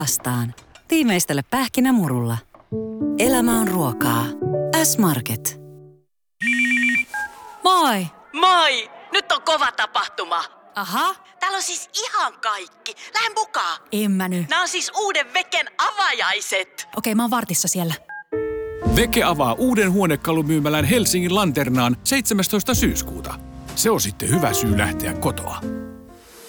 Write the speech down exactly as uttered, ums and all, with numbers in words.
vastaan. Tiimeistele pähkinämurulla. Elämä on ruokaa. S-Market. Moi! Moi! Nyt on kova tapahtuma. Aha. Täällä on siis ihan kaikki. Lähde mukaan. En mä nyt. Nämä on siis uuden Veken avajaiset. Okei, mä oon vartissa siellä. Veke avaa uuden huonekalumyymälän Helsingin Lanternaan seitsemästoista syyskuuta. Se on sitten hyvä syy lähteä kotoa.